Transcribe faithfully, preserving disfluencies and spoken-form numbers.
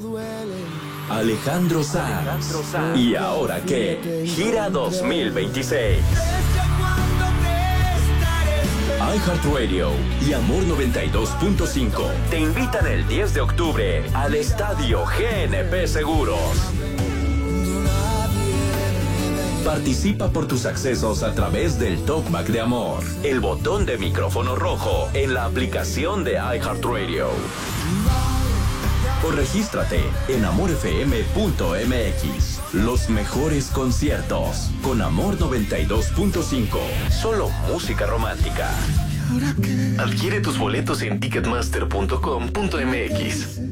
Alejandro Sanz. ¿Y ahora qué? Gira dos mil veintiséis. iHeartRadio y Amor noventa y dos punto cinco te invitan el diez de octubre al Estadio G N P Seguros. Participa por tus accesos a través del Talkback de Amor, el botón de micrófono rojo en la aplicación de iHeartRadio. O regístrate en amor f m punto m x. Los mejores conciertos con Amor noventa y dos punto cinco. Solo música romántica. Adquiere tus boletos en ticketmaster punto com punto m x.